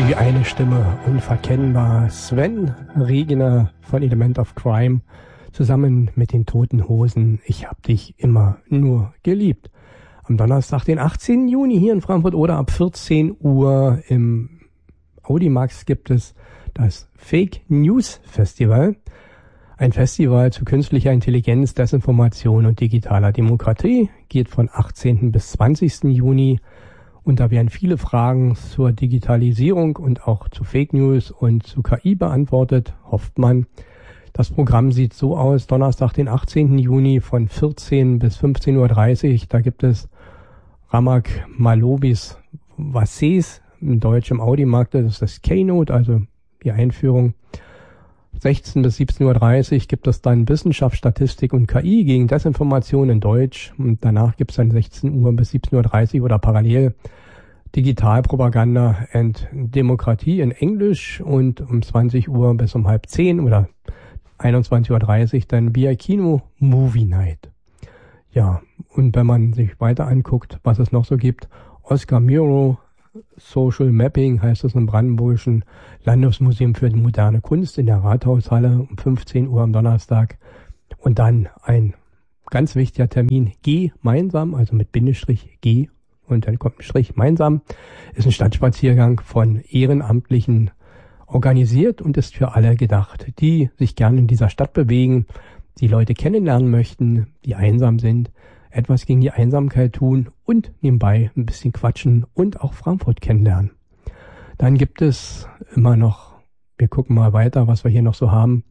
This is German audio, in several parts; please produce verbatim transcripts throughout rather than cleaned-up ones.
Die eine Stimme unverkennbar. Sven Regner von Element of Crime zusammen mit den Toten Hosen. Ich hab dich immer nur geliebt. Am Donnerstag, den achtzehnten Juni hier in Frankfurt oder ab vierzehn Uhr im Audimax gibt es das Fake News Festival. Ein Festival zu künstlicher Intelligenz, Desinformation und digitaler Demokratie. Geht von achtzehnten bis zwanzigsten Juni. Und da werden viele Fragen zur Digitalisierung und auch zu Fake News und zu K I beantwortet, hofft man. Das Programm sieht so aus: Donnerstag, den achtzehnten Juni von vierzehn bis fünfzehn Uhr dreißig. Da gibt es Ramak Malobis Vasses, in Deutsch im Audimarkt. Das ist das Keynote, also die Einführung. sechzehn bis siebzehn Uhr dreißig gibt es dann Wissenschaft, Statistik und K I gegen Desinformation in Deutsch. Und danach gibt es dann sechzehn Uhr bis siebzehn Uhr dreißig oder parallel Digitalpropaganda und Demokratie in Englisch. Und um zwanzig Uhr bis um halb zehn oder einundzwanzig Uhr dreißig dann via Kino Movie Night. Ja, und wenn man sich weiter anguckt, was es noch so gibt, Oscar Miro Social Mapping heißt es im Brandenburgischen Landesmuseum für moderne Kunst in der Rathaushalle um fünfzehn Uhr am Donnerstag. Und dann ein ganz wichtiger Termin, gemeinsam, also mit Bindestrich G und dann kommt ein Strich, gemeinsam, ist ein Stadtspaziergang von Ehrenamtlichen organisiert und ist für alle gedacht, die sich gerne in dieser Stadt bewegen, die Leute kennenlernen möchten, die einsam sind, etwas gegen die Einsamkeit tun und nebenbei ein bisschen quatschen und auch Frankfurt kennenlernen. Dann gibt es immer noch, wir gucken mal weiter, was wir hier noch so haben,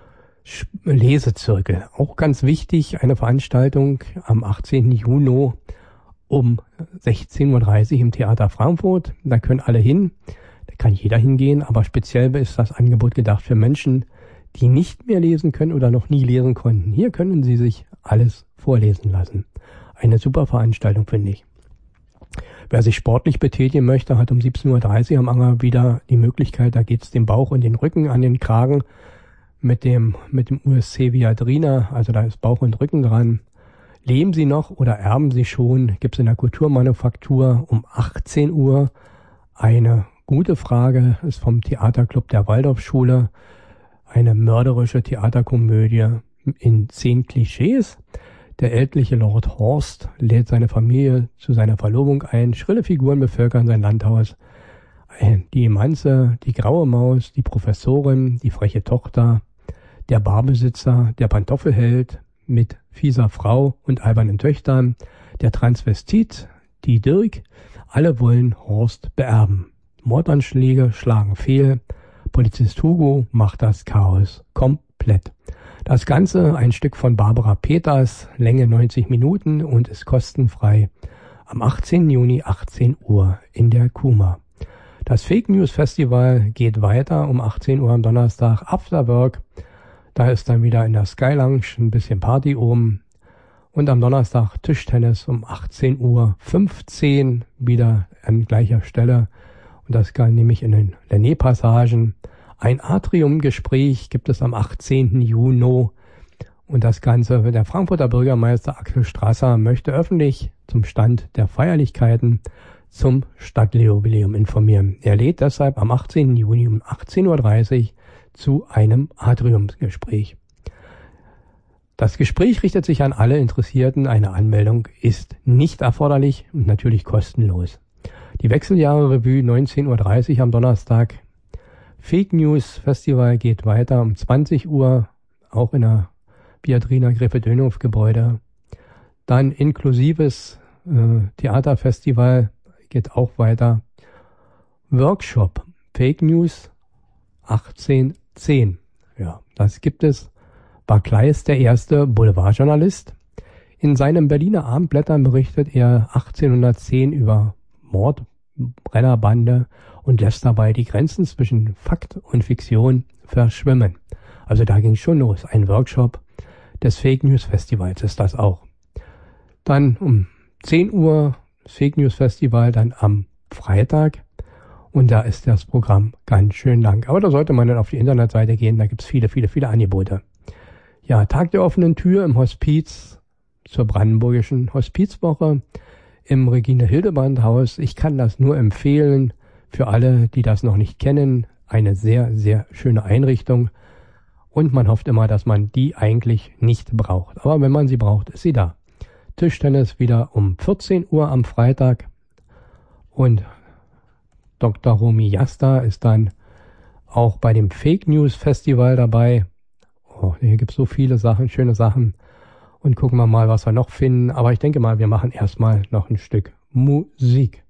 Lesezirkel. Auch ganz wichtig, eine Veranstaltung am achtzehnten Juni um sechzehn Uhr dreißig im Theater Frankfurt. Da können alle hin, da kann jeder hingehen, aber speziell ist das Angebot gedacht für Menschen, die nicht mehr lesen können oder noch nie lesen konnten. Hier können sie sich alles vorlesen lassen. Eine super Veranstaltung, finde ich. Wer sich sportlich betätigen möchte, hat um siebzehn Uhr dreißig am Anger wieder die Möglichkeit, da geht's den Bauch und den Rücken an den Kragen mit dem mit dem U S C Viadrina, also da ist Bauch und Rücken dran. Leben Sie noch oder erben Sie schon? Gibt's in der Kulturmanufaktur um achtzehn Uhr. Eine gute Frage ist vom Theaterclub der Waldorfschule. Eine mörderische Theaterkomödie in zehn Klischees. Der ältliche Lord Horst lädt seine Familie zu seiner Verlobung ein. Schrille Figuren bevölkern sein Landhaus. Die Emanze, die graue Maus, die Professorin, die freche Tochter, der Barbesitzer, der Pantoffelheld mit fieser Frau und albernen Töchtern, der Transvestit, die Dirk, alle wollen Horst beerben. Mordanschläge schlagen fehl. Polizist Hugo macht das Chaos komplett. Das Ganze ein Stück von Barbara Peters, Länge neunzig Minuten und ist kostenfrei am achtzehnten Juni, achtzehn Uhr in der Kuma. Das Fake News Festival geht weiter um achtzehn Uhr am Donnerstag, After Work. Da ist dann wieder in der Sky Lounge ein bisschen Party oben. Und am Donnerstag Tischtennis um achtzehn Uhr fünfzehn wieder an gleicher Stelle. Und das kann nämlich in den Lenné-Passagen. Ein Atriumgespräch gibt es am achtzehnten Juni und das Ganze, der Frankfurter Bürgermeister Axel Strasser möchte öffentlich zum Stand der Feierlichkeiten zum Stadtjubiläum informieren. Er lädt deshalb am achtzehnten Juni um achtzehn Uhr dreißig zu einem Atriumsgespräch. Das Gespräch richtet sich an alle Interessierten. Eine Anmeldung ist nicht erforderlich und natürlich kostenlos. Die Wechseljahre-Revue neunzehn Uhr dreißig am Donnerstag. Fake News Festival geht weiter um zwanzig Uhr, auch in der Viadrina Gräfe-Dönhoff Gebäude. Dann inklusives äh, Theaterfestival geht auch weiter. Workshop Fake News achtzehn zehn. Ja, das gibt es. Barclay ist der erste Boulevardjournalist. In seinem Berliner Abendblättern berichtet er achtzehnhundertzehn über Mord, Brennerbande und lässt dabei die Grenzen zwischen Fakt und Fiktion verschwimmen. Also da ging es schon los. Ein Workshop des Fake News Festivals ist das auch. Dann um zehn Uhr das Fake News Festival, dann am Freitag. Und da ist das Programm ganz schön lang. Aber da sollte man dann auf die Internetseite gehen. Da gibt es viele, viele, viele Angebote. Ja, Tag der offenen Tür im Hospiz zur Brandenburgischen Hospizwoche im Regine-Hildeband-Haus. Ich kann das nur empfehlen für alle, die das noch nicht kennen, eine sehr, sehr schöne Einrichtung. Und man hofft immer, dass man die eigentlich nicht braucht. Aber wenn man sie braucht, ist sie da. Tischtennis wieder um vierzehn Uhr am Freitag. Und Doktor Romy Jasta ist dann auch bei dem Fake News Festival dabei. Oh, hier gibt es so viele Sachen, schöne Sachen. Und gucken wir mal, was wir noch finden. Aber ich denke mal, wir machen erstmal noch ein Stück Musik.